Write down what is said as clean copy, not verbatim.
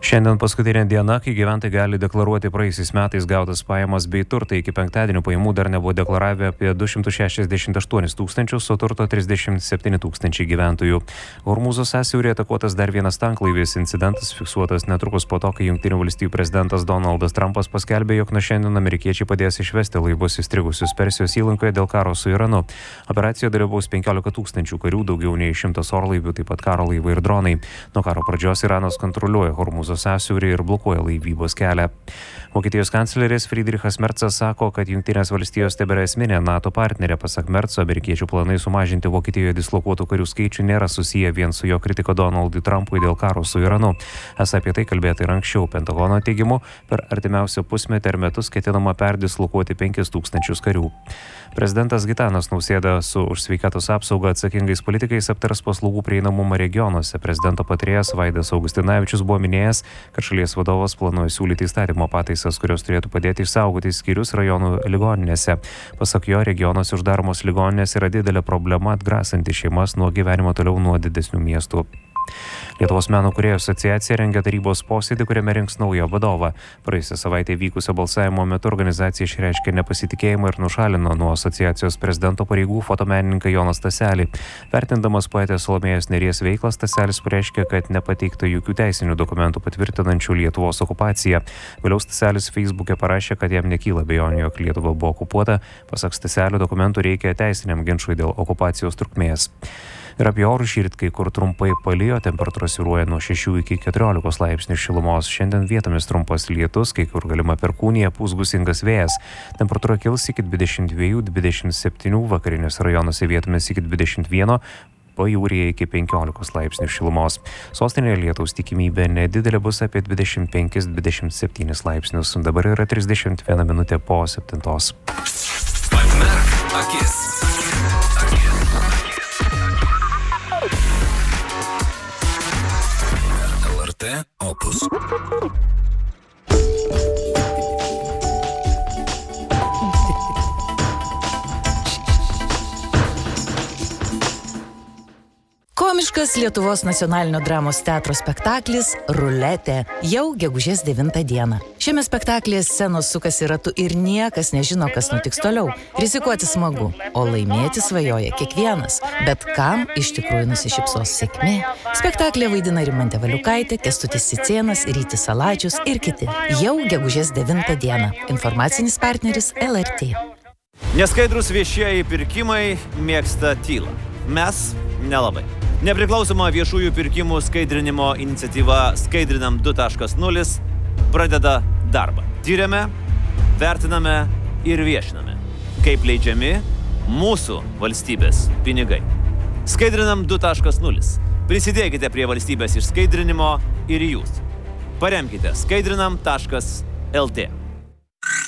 Šiandien paskutinė diena, kai gyventojai gali deklaruoti praėjusiais metais gautas pajamas bei turtą. Iki penktadienio pajamų dar nebuvo deklaravę apie 268 tūkstančius, o turto 37 tūkstančiai gyventojų. Hormūzo sąsiauryje atakuotas dar vienas tanklaivis. Incidentas fiksuotas netrukus po to, kai Jungtinių valstijų prezidentas Donaldas Trumpas paskelbė, jog nuo šiandien amerikiečiai padės išvesti laivus įstrigusius Persijos įlankoje dėl karo su Iranu. Operacijoje dalyvaus 15 tūkstančių karių, daugiau nei 100 orlaivių, taip pat karo laivai ir dronai. Nuo karo pradžios Iranas kontroliuoja Hormūzo sąsiaurį ir blokuoja laivybos kelią. Vokietijos kancleris Friedrichas Merzas sako, kad Jungtinės valstijos tebėra esminė NATO partnerė. Pasak Merzo, amerikiečių planai sumažinti Vokietijoje dislokuotų karių skaičių nėra susiję vien su jo kritika Donaldui Trumpui dėl karo su Iranu. Esą apie tai kalbėta ir anksčiau. Pentagono teigimu, per artimiausią pusmetį ar metus ketinama perdislokuoti 5000 karių. Prezidentas Gitanas Nausėda su už sveikatos apsaugą atsakingais politikais aptars paslaugų prieinamumą regionuose. Prezidento patarėjas Vaidas Augustinavičius buvo minėjęs, kad šalies vadovas planuoja siūlyti įstatymo pataisas, kurios turėtų padėti išsaugoti skyrius rajonų ligoninėse. Pasak jo, regionuose uždaromos ligoninės yra didelė problema, atgrasanti šeimas nuo gyvenimo toliau nuo didesnių miestų. Lietuvos meno kūrėjų asociacija rengia tarybos posėdį, kuriame rinks naują vadovą. Praėjusią savaitę vykusio balsavimo metu organizacija išreiškė nepasitikėjimą ir nušalino nuo asociacijos prezidento pareigų fotomenininką Joną Staselį. Vertindamas poetės Salomėjos Nėries veiklą, Staselis pareiškė, kad nepateikta jokių teisinių dokumentų patvirtinančių Lietuvos okupaciją. Vėliau Staselis Facebook'e parašė, kad jam nekyla abejonių, jog Lietuva buvo okupuota. Pasak Staselio, dokumentų reikia teisiniam ginčui dėl okupacijos trukmės. Ir apie orų šįryt, kai kur trumpai palijo, temperatūra svyruoja nuo 6 iki 14 laipsnių šilumos. Šiandien vietomis trumpas lietus, kai kur galima perkūnija, pūs gūsingas vėjas. Temperatūra kils iki 22-27, vakariniuose rajonuose vietomis iki 21, pajūryje iki 15 laipsnių šilumos. Sostinėje lietaus tikimybė nedidelė, bus apie 25-27 laipsnius. Dabar yra 31 minutė po 7. Pamerk akis. Opus. Komiškas Lietuvos nacionalinio dramos teatro spektaklis Ruletė jau gegužės 9 dieną. Šiame spektaklyje scenos sukasi ratu ir niekas nežino, kas nutiks toliau. Rizikuoti smagu, o laimėti svajoja kiekvienas. Bet kam iš tikrųjų nusišypsos sėkmė? Spektaklyje vaidina Rimantė Valiukaitė, Kęstutis Cicėnas, Rytis Salačius ir kiti. Jau gegužės 9 dieną. Informacinis partneris LRT. Neskaidrus viešieji pirkimai mėgsta tylą. Mes nelabai. Nepriklausoma viešųjų pirkimų skaidrinimo iniciatyva Skaidrinam 2.0 pradeda darbą. Tyrėme, vertiname ir viešiname, kaip leidžiami mūsų valstybės pinigai. Skaidrinam 2.0. Prisidėkite prie valstybės išskaidrinimo ir jūs. Paremkite skaidrinam.lt.